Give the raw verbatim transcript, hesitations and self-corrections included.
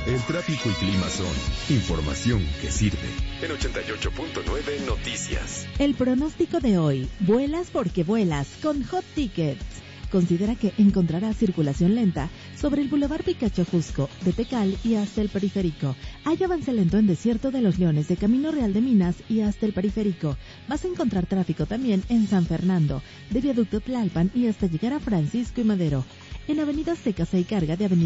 El tráfico y clima son información que sirve. En ochenta y ocho punto nueve Noticias. El pronóstico de hoy. Vuelas porque vuelas con Hot Tickets. Considera que encontrará circulación lenta sobre el Boulevard Picacho Jusco, de Tecal y hasta el Periférico. Hay avance lento en Desierto de los Leones, de Camino Real de Minas y hasta el Periférico. Vas a encontrar tráfico también en San Fernando, de Viaducto Tlalpan y hasta llegar a Francisco y Madero. En Avenida Secasa y Carga de Avenida